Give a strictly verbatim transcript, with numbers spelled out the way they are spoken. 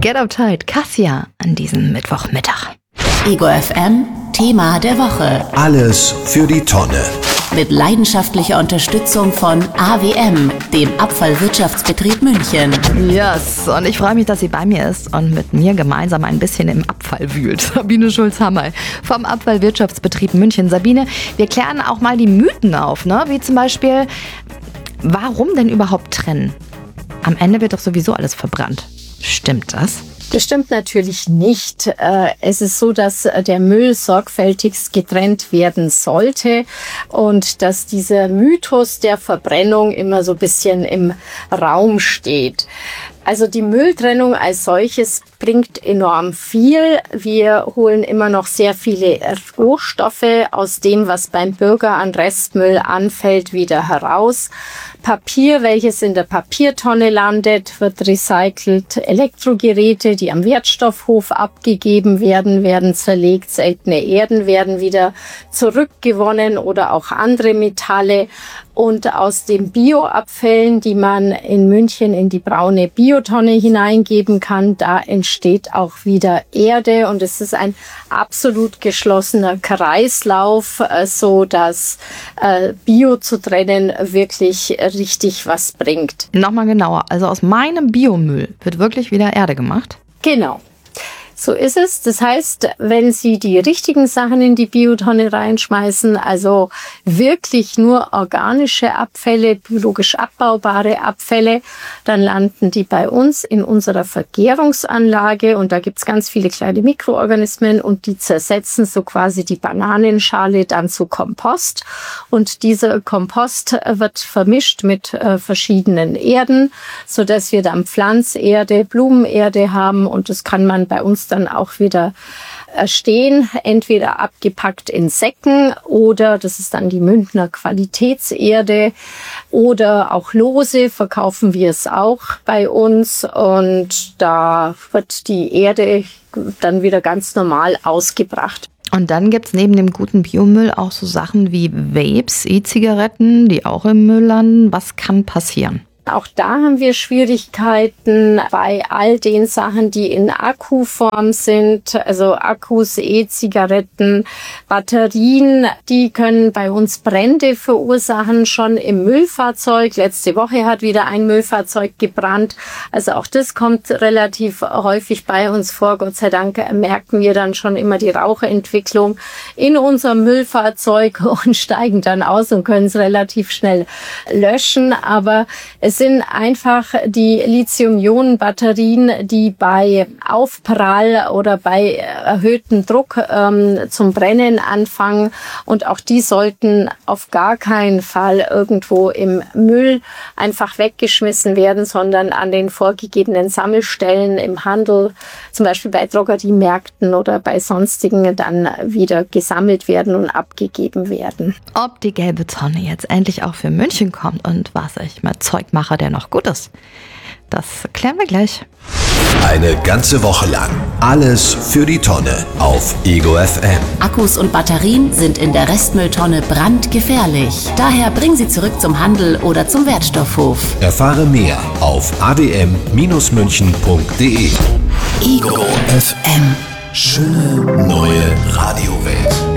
Get Uptight, Cassia an diesem Mittwochmittag. Ego F M, Thema der Woche. Alles für die Tonne. Mit leidenschaftlicher Unterstützung von A W M, dem Abfallwirtschaftsbetrieb München. Yes, und ich freue mich, dass sie bei mir ist und mit mir gemeinsam ein bisschen im Abfall wühlt. Sabine Schulz-Hammer vom Abfallwirtschaftsbetrieb München. Sabine, wir klären auch mal die Mythen auf, ne? Wie zum Beispiel, warum denn überhaupt trennen? Am Ende wird doch sowieso alles verbrannt. Stimmt das? Das stimmt natürlich nicht. Es ist so, dass der Müll sorgfältigst getrennt werden sollte und dass dieser Mythos der Verbrennung immer so ein bisschen im Raum steht. Also die Mülltrennung als solches bringt enorm viel. Wir holen immer noch sehr viele Rohstoffe aus dem, was beim Bürger an Restmüll anfällt, wieder heraus. Papier, welches in der Papiertonne landet, wird recycelt. Elektrogeräte, die am Wertstoffhof abgegeben werden, werden zerlegt. Seltene Erden werden wieder zurückgewonnen oder auch andere Metalle. Und aus den Bioabfällen, die man in München in die braune Biotonne hineingeben kann, da entsteht auch wieder Erde. Und es ist ein absolut geschlossener Kreislauf, so dass äh, Bio zu trennen wirklich richtig was bringt. Nochmal genauer, also aus meinem Biomüll wird wirklich wieder Erde gemacht? Genau. So ist es. Das heißt, wenn Sie die richtigen Sachen in die Biotonne reinschmeißen, also wirklich nur organische Abfälle, biologisch abbaubare Abfälle, dann landen die bei uns in unserer Vergärungsanlage und da gibt's ganz viele kleine Mikroorganismen und die zersetzen so quasi die Bananenschale dann zu Kompost und dieser Kompost wird vermischt mit äh, verschiedenen Erden, so dass wir dann Pflanzerde, Blumenerde haben und das kann man bei uns dann auch wieder stehen, entweder abgepackt in Säcken oder, das ist dann die Münchner Qualitätserde, oder auch lose verkaufen wir es auch bei uns und da wird die Erde dann wieder ganz normal ausgebracht. Und dann gibt's neben dem guten Biomüll auch so Sachen wie Vapes, E-Zigaretten, die auch im Müll landen. Was kann passieren? Auch da haben wir Schwierigkeiten bei all den Sachen, die in Akkuform sind, also Akkus, E-Zigaretten, Batterien, die können bei uns Brände verursachen, schon im Müllfahrzeug. Letzte Woche hat wieder ein Müllfahrzeug gebrannt. Also auch das kommt relativ häufig bei uns vor. Gott sei Dank merken wir dann schon immer die Rauchentwicklung in unserem Müllfahrzeug und steigen dann aus und können es relativ schnell löschen. Aber es Es sind einfach die Lithium-Ionen-Batterien, die bei Aufprall oder bei erhöhtem Druck ähm, zum Brennen anfangen. Und auch die sollten auf gar keinen Fall irgendwo im Müll einfach weggeschmissen werden, sondern an den vorgegebenen Sammelstellen im Handel, zum Beispiel bei Drogeriemärkten oder bei sonstigen, dann wieder gesammelt werden und abgegeben werden. Ob die gelbe Tonne jetzt endlich auch für München kommt und was ich mit Zeug mache, der noch gut ist, das klären wir gleich. Eine ganze Woche lang alles für die Tonne auf Ego F M. Akkus und Batterien sind in der Restmülltonne brandgefährlich. Daher bring sie zurück zum Handel oder zum Wertstoffhof. Erfahre mehr auf a w m Bindestrich münchen punkt d e. Ego F M. Schöne neue Radiowelt.